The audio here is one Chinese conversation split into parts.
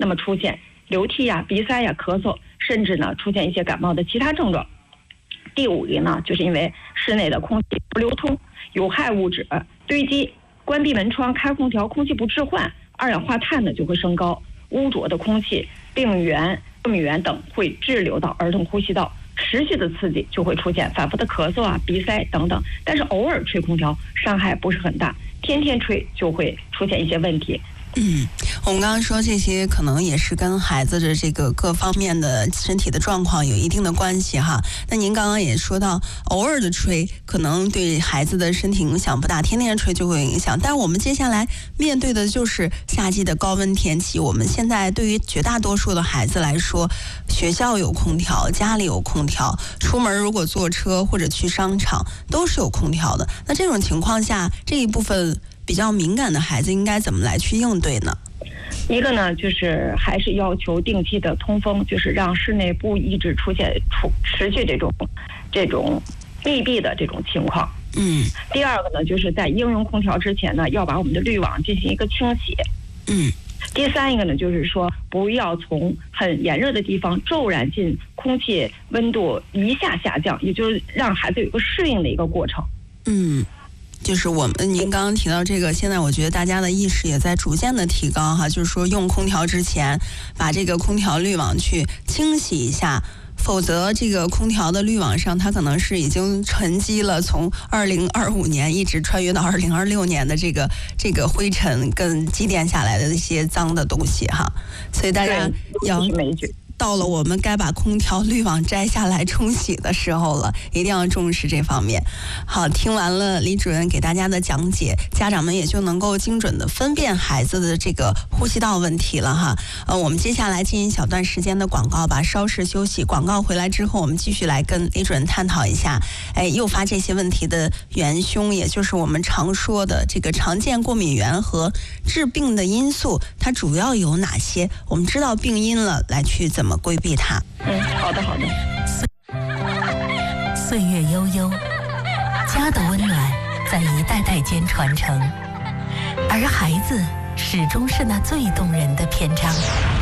那么出现流涕呀、鼻塞呀、咳嗽，甚至呢出现一些感冒的其他症状。第5个呢，就是因为室内的空气不流通，有害物质堆积，关闭门窗、开空调，空气不置换，二氧化碳呢就会升高，污浊的空气、病原、过敏原等会滞留到儿童呼吸道，持续的刺激就会出现反复的咳嗽啊、鼻塞等等。但是偶尔吹空调伤害不是很大，天天吹就会出现一些问题。 我们刚刚说这些可能也是跟孩子的这个各方面的身体的状况有一定的关系哈。那您刚刚也说到，偶尔的吹可能对孩子的身体影响不大，天天吹就会有影响。但是我们接下来面对的就是夏季的高温天气，我们现在对于绝大多数的孩子来说，学校有空调，家里有空调，出门如果坐车或者去商场都是有空调的。那这种情况下，这一部分比较敏感的孩子应该怎么来去应对呢？ 一个呢，就是还是要求定期的通风，就是让室内不一直出现持续这种密闭的这种情况。第二个呢，就是在应用空调之前呢，要把我们的滤网进行一个清洗。第三一个呢，就是说不要从很炎热的地方骤然进空气温度一下下降，也就是让孩子有一个适应的一个过程。 就是您刚刚提到这个，现在我觉得大家的意识也在逐渐的提高哈，就是说用空调之前，把这个空调滤网去清洗一下，否则这个空调的滤网上它可能是已经沉积了从2025年一直穿越到2026年的这个灰尘跟积淀下来的一些脏的东西哈，所以大家要到了我们该把空调滤网摘下来冲洗的时候了，一定要重视这方面。好，听完了李主任给大家的讲解，家长们也就能够精准的分辨孩子的这个呼吸道问题了哈。我们接下来进行小段时间的广告吧，稍事休息。广告回来之后，我们继续来跟李主任探讨一下，诱发这些问题的元凶，也就是我们常说的这个常见过敏源和致病的因素，它主要有哪些？我们知道病因了，来去怎么规避它。 好的。 岁月悠悠，家的温暖在一代代间传承，而孩子始终是那最动人的篇章。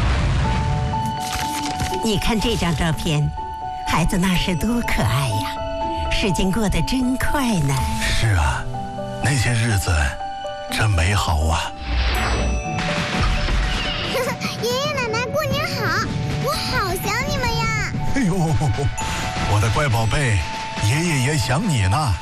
你看这张照片，孩子那时多可爱呀，时间过得真快呢。 是啊，那些日子真美好啊。 爷爷奶奶过年好，我好想你们呀。 哎呦，我的乖宝贝，爷爷也想你呢。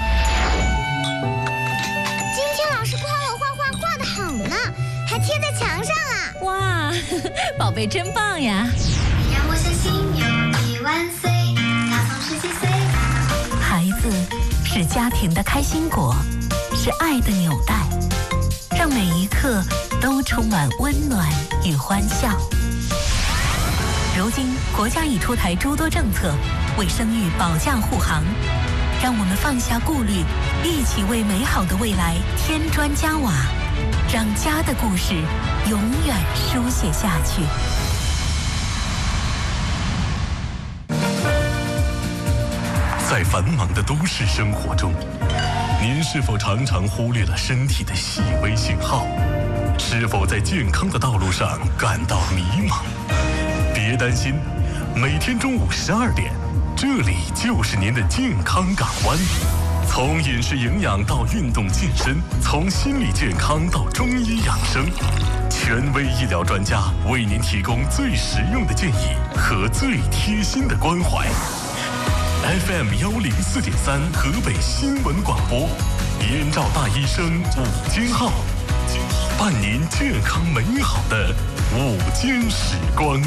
今天老师夸我画画画得好呢，还贴在墙上啊。 哇，宝贝真棒呀。 让我相信有你万岁，他从17岁。 孩子是家庭的开心果，是爱的纽带，让每一刻都充满温暖与欢笑。如今国家已出台诸多政策，为生育保驾护航，让我们放下顾虑，一起为美好的未来添砖加瓦，让家的故事永远书写下去。 在繁忙的都市生活中，您是否常常忽略了身体的细微信号？是否在健康的道路上感到迷茫？别担心，每天中午12点，这里就是您的健康港湾。从饮食营养到运动健身，从心理健康到中医养生，权威医疗专家为您提供最实用的建议和最贴心的关怀。FM 104.3河北新闻广播，燕赵大医生午间号，伴您健康美好的午间时光。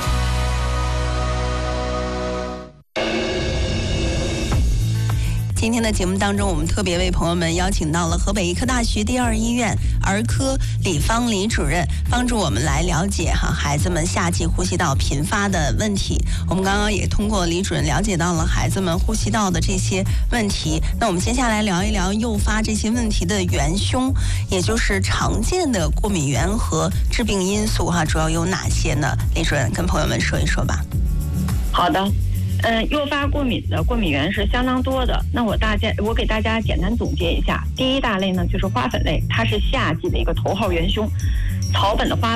今天的节目当中，我们特别为朋友们邀请到了河北医科大学第2医院儿科李芳李主任，帮助我们来了解孩子们夏季呼吸道频发的问题。我们刚刚也通过李主任了解到了孩子们呼吸道的这些问题。那我们接下来聊一聊诱发这些问题的元凶，也就是常见的过敏源和致病因素主要有哪些呢？李主任跟朋友们说一说吧。 好的。诱发过敏的过敏源是相当多的。那我给大家简单总结一下。第一大类呢，就是花粉类，它是夏季的一个头号元凶。草本的花粉、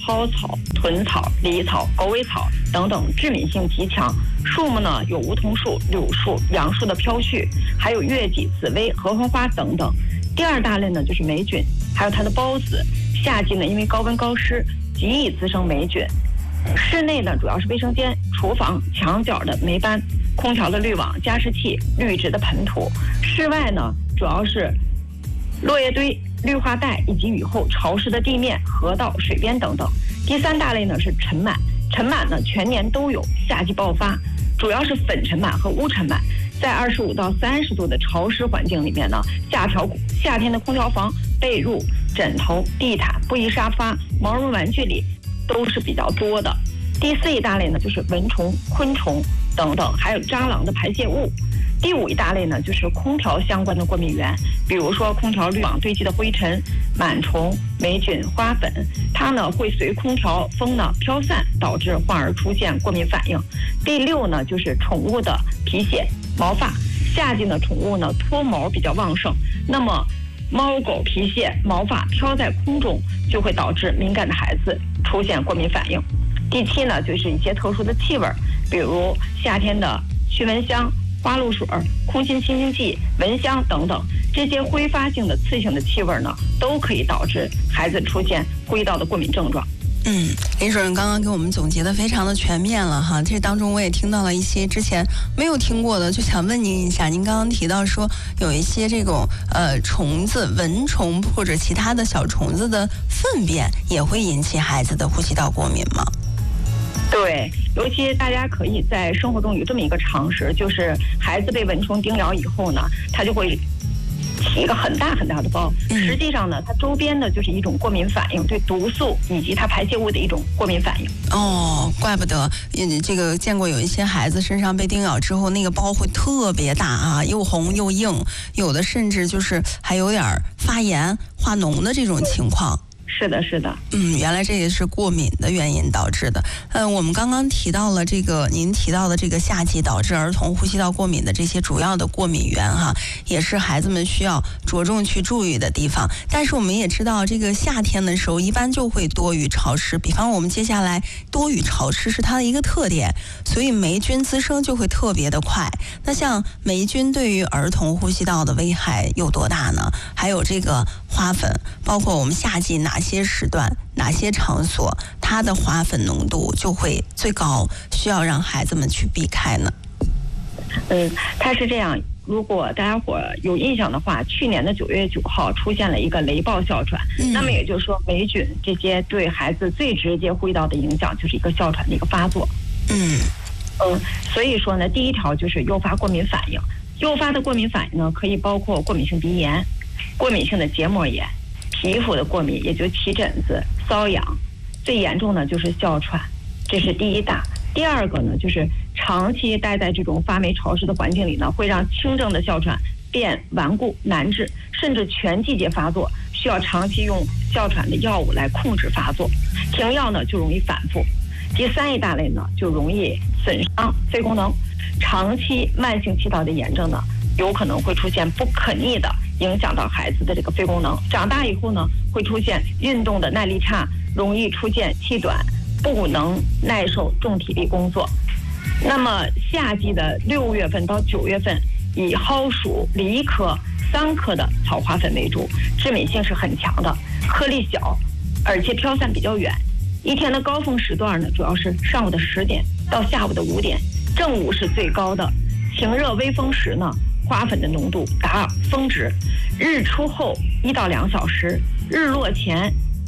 蒿草、豚草、狸草、狗尾草等等，致敏性极强。树木呢有梧桐树、柳树、杨树的飘絮，还有月季、紫薇、荷花花等等。第二大类呢就是霉菌，还有它的孢子。夏季呢因为高温高湿，极易滋生霉菌。室内呢主要是卫生间、厨房、墙角的霉斑、空调的滤网、加湿器、绿植的盆土。室外呢主要是落叶堆、绿化带以及雨后潮湿的地面、河道、水边等等。第三大类呢是尘螨，尘螨呢全年都有，夏季爆发，主要是粉尘螨和污尘螨。在25到30度的潮湿环境里面呢，夏天的空调房、被褥、枕头、地毯、布艺沙发、毛绒玩具里都是比较多的。第4一大类呢就是蚊虫、昆虫等等，还有蟑螂的排泄物。第5一大类呢就是空调相关的过敏源，比如说空调滤网堆积的灰尘、螨虫、霉菌、花粉，它呢会随空调风呢飘散，导致患儿出现过敏反应。第6呢就是宠物的皮屑、毛发，夏季呢宠物呢脱毛比较旺盛，那么猫狗皮屑、毛发飘在空中，就会导致敏感的孩子出现过敏反应。第7呢就是一些特殊的气味，比如夏天的驱蚊香、花露水、空气清新剂、蚊香等等，这些挥发性的刺性的气味呢，都可以导致孩子出现灰道的过敏症状。 林主任刚刚给我们总结的非常的全面了哈，这当中我也听到了一些之前没有听过的，就想问您一下，您刚刚提到说有一些这种虫子、蚊虫或者其他的小虫子的粪便也会引起孩子的呼吸道过敏吗？ 对，尤其大家可以在生活中有这么一个常识，就是孩子被蚊虫叮咬以后呢，他就会起一个很大很大的包，实际上呢，它周边的就是一种过敏反应，对毒素以及它排泄物的一种过敏反应。 哦，怪不得，这个见过有一些孩子身上被叮咬之后，那个包会特别大啊，又红又硬，有的甚至就是还有点发炎、化脓的这种情况。 是的，是的。 原来这也是过敏的原因导致的。我们刚刚提到了这个，您提到的这个夏季导致儿童呼吸道过敏的这些主要的过敏源哈，也是孩子们需要着重去注意的地方。但是我们也知道，这个夏天的时候一般就会多雨潮湿，比方我们接下来多雨潮湿是它的一个特点，所以霉菌滋生就会特别的快。那像霉菌对于儿童呼吸道的危害有多大呢？还有这个花粉，包括我们夏季哪些时段、哪些场所，它的花粉浓度就会最高，需要让孩子们去避开呢？ 它是这样。如果大家伙有印象的话，去年的9月9号出现了一个雷暴哮喘，那么也就是说霉菌这些对孩子最直接呼吸道的影响就是一个哮喘的一个发作。所以说呢，第一条就是诱发过敏反应。诱发的过敏反应呢，可以包括过敏性鼻炎、过敏性的结膜炎、皮肤的过敏，也就起疹子、瘙痒，最严重的就是哮喘，这是第一大。第二个呢，就是长期待在这种发霉潮湿的环境里呢，会让轻症的哮喘变顽固难治，甚至全季节发作，需要长期用哮喘的药物来控制发作，停药呢就容易反复。第3一大类呢，就容易损伤肺功能，长期慢性气道的炎症呢，有可能会出现不可逆的影响到孩子的这个肺功能，长大以后呢，会出现运动的耐力差，容易出现气短，不能耐受重体力工作。那么夏季的6月份到9月份，以蒿属梨科、桑科的草花粉为主，致敏性是很强的，颗粒小，而且飘散比较远。一天的高峰时段呢，主要是上午的10点到下午的5点，正午是最高的。晴热微风时呢，花粉的浓度达峰值，日出后1到2小时，日落前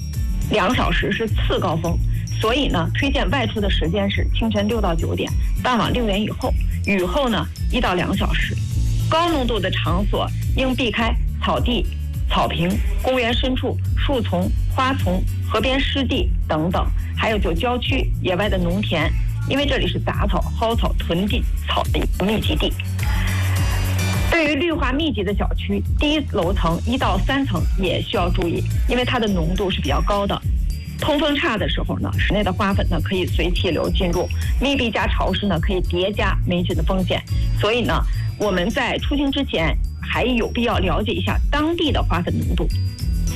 2小时是次高峰。所以呢，推荐外出的时间是清晨6到9点，傍晚6点以后，雨后呢1到2小时。高浓度的场所应避开草地、草坪、公园深处、树丛、花丛、河边湿地等等，还有就郊区、野外的农田，因为这里是杂草、蒿草、屯地草的一个密集地。对于绿化密集的小区，低楼层1到3层也需要注意，因为它的浓度是比较高的。通风差的时候呢，室内的花粉呢可以随气流进入，密闭加潮湿呢可以叠加霉菌的风险。所以呢，我们在出行之前还有必要了解一下当地的花粉浓度。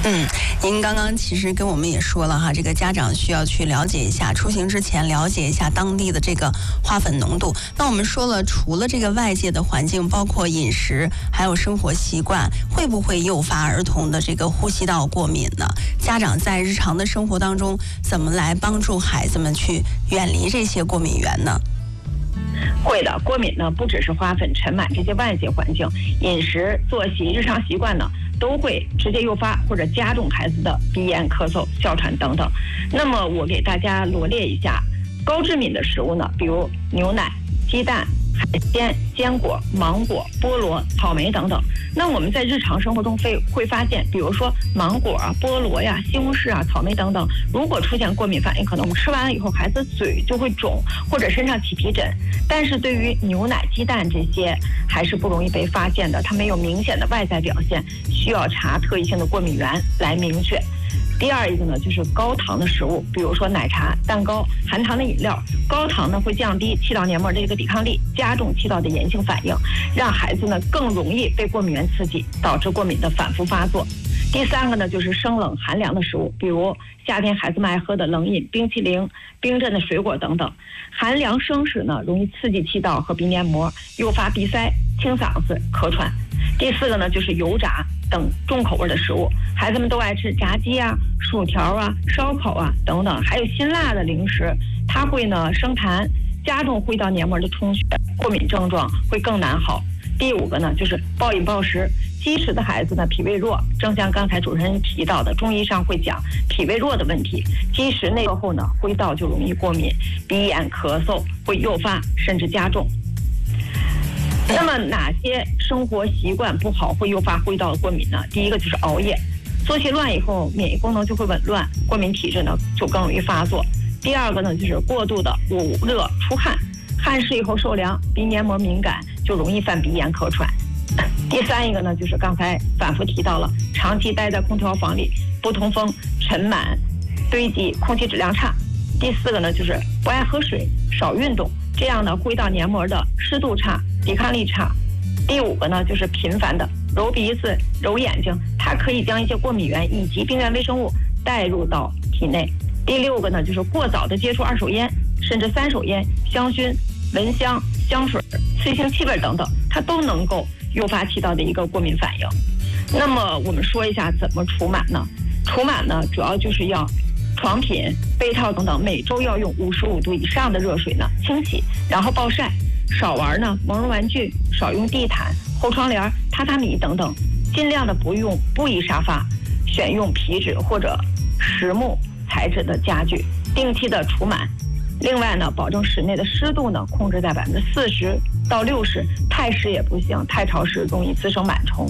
您刚刚其实跟我们也说了哈，这个家长需要去了解一下，出行之前了解一下当地的这个花粉浓度。那我们说了，除了这个外界的环境，包括饮食，还有生活习惯，会不会诱发儿童的这个呼吸道过敏呢？家长在日常的生活当中，怎么来帮助孩子们去远离这些过敏源呢？ 会的，过敏呢不只是花粉、尘螨这些外界环境，饮食、作息、日常习惯呢都会直接诱发或者加重孩子的鼻炎、咳嗽、哮喘等等。那么我给大家罗列一下高致敏的食物呢，比如牛奶、鸡蛋、海鲜、坚果、芒果、菠萝、草莓等等。那我们在日常生活中会发现，比如说芒果啊、菠萝呀、西红柿啊、草莓等等，如果出现过敏反应，可能我们吃完了以后，孩子嘴就会肿，或者身上起皮疹。但是对于牛奶、鸡蛋这些，还是不容易被发现的，它没有明显的外在表现，需要查特异性的过敏源来明确。第二一个呢，就是高糖的食物，比如说奶茶、蛋糕、含糖的饮料。高糖呢会降低气道黏膜的这个抵抗力，加重气道的炎性反应，让孩子呢更容易被过敏源刺激，导致过敏的反复发作。第三个呢，就是生冷寒凉的食物，比如夏天孩子们爱喝的冷饮、冰淇淋、冰镇的水果等等。寒凉生食呢，容易刺激气道和鼻黏膜，诱发鼻塞、清嗓子、咳喘。第四个呢，就是油炸等重口味的食物，孩子们都爱吃炸鸡啊、薯条啊、烧烤啊等等，还有辛辣的零食，它会呢生痰，加重呼吸道黏膜的充血，过敏症状会更难好。第五个呢，就是暴饮暴食。积食的孩子呢，脾胃弱，正像刚才主持人提到的，中医上会讲脾胃弱的问题。积食内后呢，呼吸道就容易过敏，鼻炎、咳嗽会诱发甚至加重。那么哪些生活习惯不好会诱发呼吸道的过敏呢？第一个就是熬夜，作息乱以后，免疫功能就会紊乱，过敏体质呢就更容易发作。第二个呢，就是过度的捂热出汗，汗湿以后受凉，鼻黏膜敏感，就容易犯鼻炎、咳喘。第三一个呢，就是刚才反复提到了，长期待在空调房里，不通风、尘螨堆积，空气质量差。第四个呢，就是不爱喝水、少运动，这样呢，呼吸道黏膜的湿度差，抵抗力差。第五个呢，就是频繁的揉鼻子、揉眼睛，它可以将一些过敏源以及病原微生物带入到体内。第六个呢，就是过早的接触二手烟，甚至三手烟、香薰、蚊香、香水、刺激性气味等等，它都能够诱发气道的一个过敏反应。那么我们说一下怎么除螨呢？除螨呢，主要就是要床品、被套等等，每周要用55度以上的热水呢清洗，然后暴晒。少玩呢毛绒玩具，少用地毯、厚窗帘、榻榻米等等，尽量的不用布艺沙发，选用皮质或者实木材质的家具，定期的除螨。另外呢，保证室内的湿度呢控制在40%到60%，太湿也不行，太潮湿容易滋生螨虫。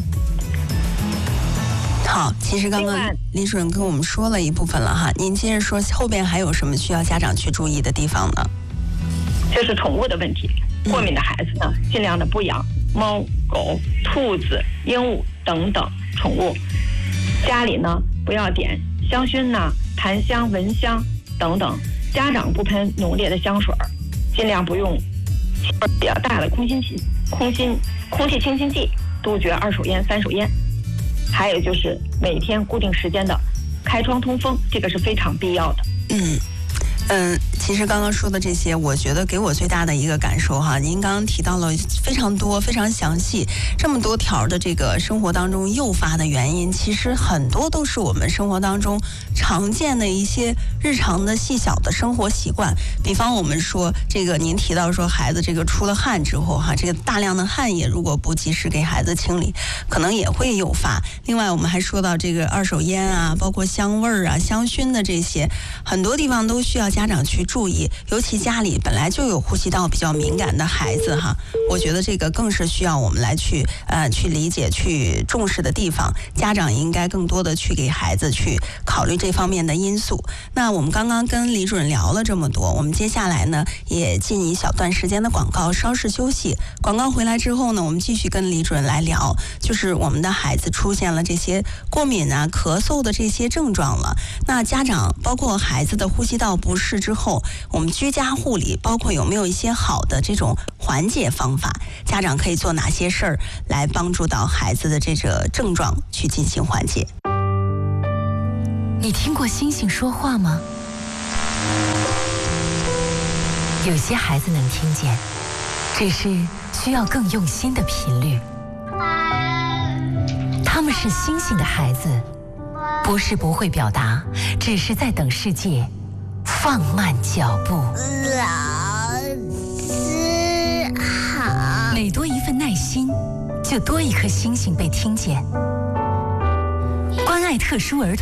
好，其实刚刚李主任跟我们说了一部分了哈，您接着说后边还有什么需要家长去注意的地方呢？ 就是宠物的问题，过敏的孩子呢，尽量的不养猫、狗、兔子、鹦鹉等等宠物。家里呢不要点香薰呐、檀香、蚊香等等。家长不喷浓烈的香水，尽量不用气味比较大的空气清新剂，杜绝二手烟、三手烟。还有就是每天固定时间的开窗通风，这个是非常必要的。 其实刚刚说的这些，我觉得给我最大的一个感受哈，您刚刚提到了非常多、非常详细，这么多条的这个生活当中诱发的原因，其实很多都是我们生活当中常见的一些日常的细小的生活习惯。比方我们说这个，您提到说孩子这个出了汗之后哈，这个大量的汗液如果不及时给孩子清理，可能也会诱发。另外我们还说到这个二手烟啊，包括香味儿啊、香薰的这些，很多地方都需要家长去注意，尤其家里本来就有呼吸道比较敏感的孩子哈，我觉得这个更是需要我们来去理解、去重视的地方。家长应该更多的去给孩子去考虑这方面的因素。那我们刚刚跟李主任聊了这么多，我们接下来呢也进一小段时间的广告，稍事休息。广告回来之后呢，我们继续跟李主任来聊，就是我们的孩子出现了这些过敏啊、咳嗽的这些症状了。那家长包括孩子的呼吸道不适之后，我们居家护理包括有没有一些好的这种缓解方法？家长可以做哪些事儿来帮助到孩子的这个症状去进行缓解？ 你听过星星说话吗？有些孩子能听见，只是需要更用心的频率。他们是星星的孩子，不是不会表达，只是在等世界放慢脚步。 老师好。 每多一份耐心，就多一颗星星被听见。关爱特殊儿童。